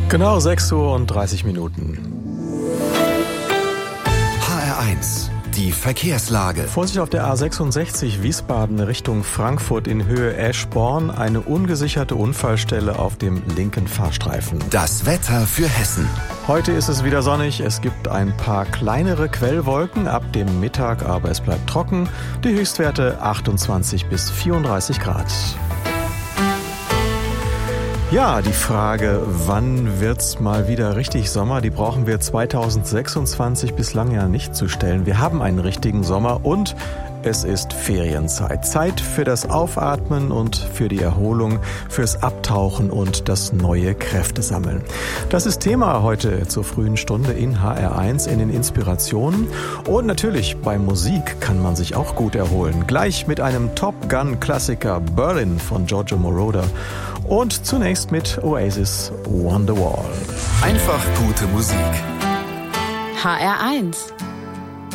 Genau 6:30 Uhr. HR1, die Verkehrslage. Vorsicht auf der A66 Wiesbaden Richtung Frankfurt in Höhe Eschborn. Eine ungesicherte Unfallstelle auf dem linken Fahrstreifen. Das Wetter für Hessen. Heute ist es wieder sonnig. Es gibt ein paar kleinere Quellwolken ab dem Mittag, aber es bleibt trocken. Die Höchstwerte 28 bis 34 Grad. Ja, die Frage, wann wird's mal wieder richtig Sommer, die brauchen wir 2026 bislang ja nicht zu stellen. Wir haben einen richtigen Sommer und es ist Ferienzeit. Zeit für das Aufatmen und für die Erholung, fürs Abtauchen und das neue Kräftesammeln. Das ist Thema heute zur frühen Stunde in HR1 in den Inspirationen. Und natürlich bei Musik kann man sich auch gut erholen. Gleich mit einem Top Gun-Klassiker Berlin von Giorgio Moroder. Und zunächst mit Oasis Wonderwall. Einfach gute Musik. HR1